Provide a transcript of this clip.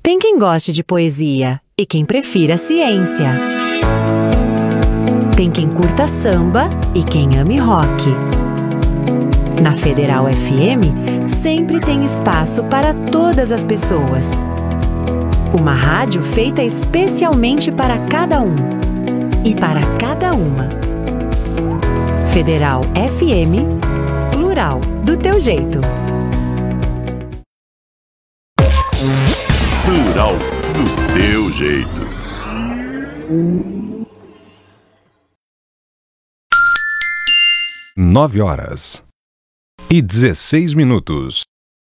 Tem quem goste de poesia e quem prefira ciência. Tem quem curta samba e quem ame rock. Na Federal FM, sempre tem espaço para todas as pessoas. Uma rádio feita especialmente para cada um e para cada uma. Federal FM, plural, do teu jeito. Plural do teu jeito. 9 horas e 16 minutos.